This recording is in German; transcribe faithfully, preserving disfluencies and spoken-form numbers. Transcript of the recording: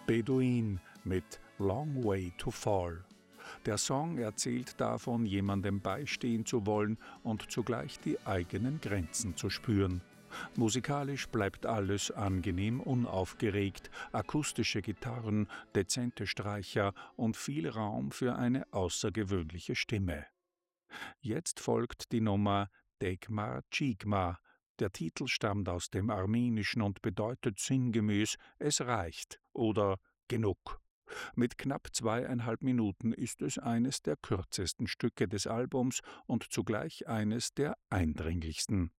Bedouin mit Long Way to Fall. Der Song erzählt davon, jemandem beistehen zu wollen und zugleich die eigenen Grenzen zu spüren. Musikalisch bleibt alles angenehm unaufgeregt, akustische Gitarren, dezente Streicher und viel Raum für eine außergewöhnliche Stimme. Jetzt folgt die Nummer Degmar Chigma. Der Titel stammt aus dem Armenischen und bedeutet sinngemäß »Es reicht« oder »Genug«. Mit knapp zweieinhalb Minuten ist es eines der kürzesten Stücke des Albums und zugleich eines der eindringlichsten.